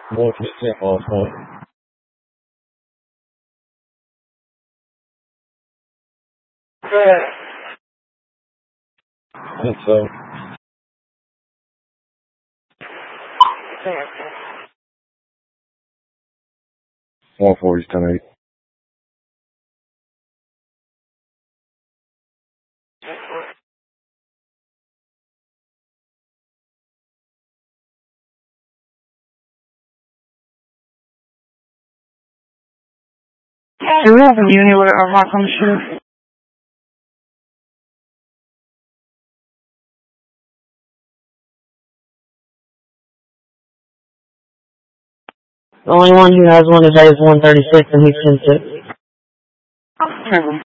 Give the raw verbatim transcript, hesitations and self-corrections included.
What is it all for? Yeah. And so, one forty is ten eight. Do we have a uni with our mark on the shoe? The only one who has one today is one thirty-six, and he sent it. Oh,